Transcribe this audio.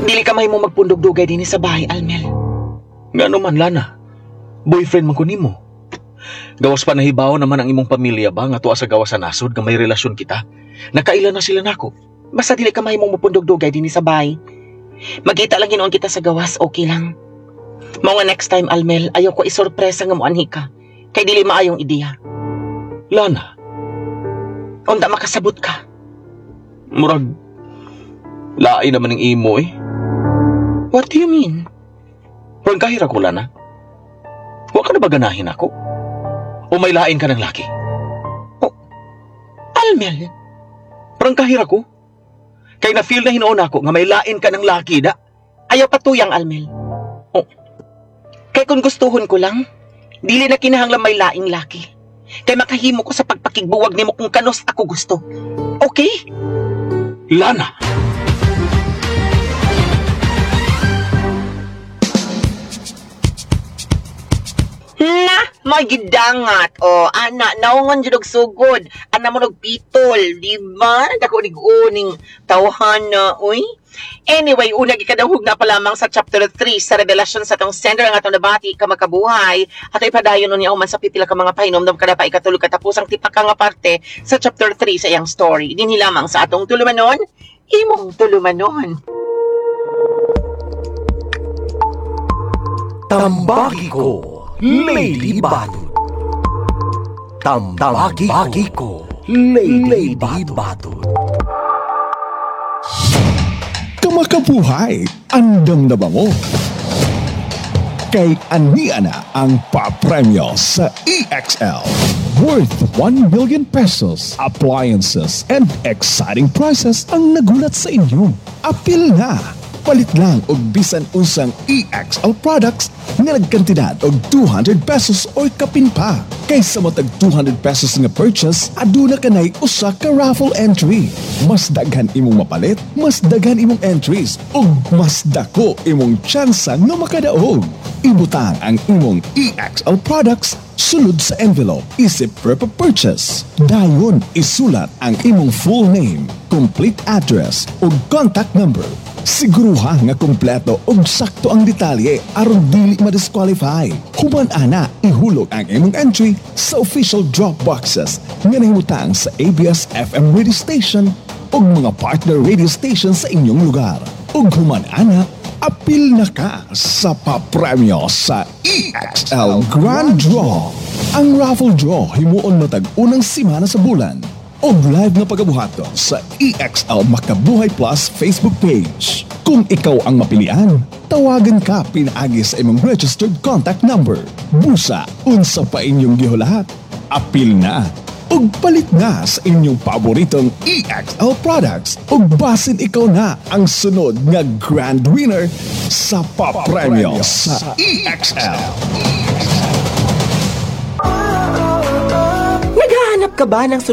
Dili ka may mo magpundog-dugay din sa bahay, Almel. Nga naman, Lana. Boyfriend man ko nimo. Gawas pa nahibaw naman ang imong pamilya ba nga tuwa sa gawas sa nasod nga may relasyon kita. Nakailan na sila nako. Basta dili ka may mo magpundog-dugay din sa bahay. Magkita lang ginoon kita sa gawas, okay lang. Mao nga next time, Almel, ayaw ko isorpresa nga moanhi ka. Kay dili maayong ideya. Lana, Unta makasabot ka. murag lain naman ng imo eh. What do you mean? Parang kahira ko, Lana. Wa ka na ba ganahin ako? O may lain ka ng laki? Almel, Parang kahira ko. Kay na-feel na hinoon ako nga may lain ka ng laki da. ayaw patuyang, Almel. Kay kung gustuhon ko lang, dili na kinahanglan may laing laki. Kay makahimo ko sa pagpakigbuwag nimo kung kanos ako gusto. Okay? Lana! Na, may gidangat. O, ana, naungan dyan og sugod. Ana mo pitol, di ba? Dako uning tawhana, uy. Anyway, una gikadahog na pa lamang sa chapter 3 sa revelasyon sa tong sender nga atong nabati ka makabuhay. At ay padayon niya man sa pipila ka mga pahinomdom kada pa ikatulog katapusang tipak ka nga parte sa chapter 3 sa iyang story. Dinhi lamang sa atong tulumanon, imong tulumanon. Tambaki ko, Lady Batot. Tambaki ko, Lady Batot. Kamakabuhay, andam na ba mo? Kay ania na ang papremyo sa EXL. Worth 1 million pesos, appliances, and exciting prizes ang nagulat sa inyo. Apil na! Palit lang og bisan unsang EXL products nga nagkantidad og 200 pesos or kapin pa. Kaysa mo tag 200 pesos nga purchase, aduna kanay usa ka raffle entry. Mas daghan imong mapalit, mas daghan imong entries, ug mas dako imong tsansa nga makadaog. Ibutang ang imong EXL products sulod sa envelope isip per purchase. Dayon isulat ang imong full name, complete address ug contact number. Siguruha nga kumpleto ug sakto ang detalye aron dili ma-disqualify. Human ana ihulog ang imong entry sa official drop boxes nga nahimutang sa ABS-FM radio station ug mga partner radio station sa inyong lugar. Ug human ana apil na ka sa papremyo sa EXL Grand Draw. Ang raffle draw himuon matag unang simana sa bulan. O live na pagabuhato sa EXL Makabuhay Plus Facebook page. Kung ikaw ang mapilian, tawagan ka pinaagi sa imong registered contact number. Busa, unsa pa inyong gihulahat. Apil na! Ug palit na sa inyong paboritong EXL products. Ug basin ikaw na ang sunod nga grand winner sa papremyo sa EXL. Naghahanap ka ba ng